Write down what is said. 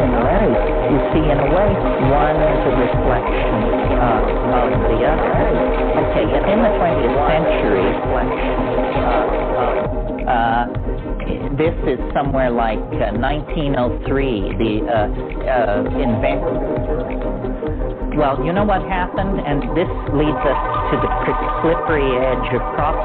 similarities. You see, in a way, one is a reflection of the other. Okay, in the 20th century, this is somewhere like 1903, the Well, you know what happened? And this leads us to the slippery edge of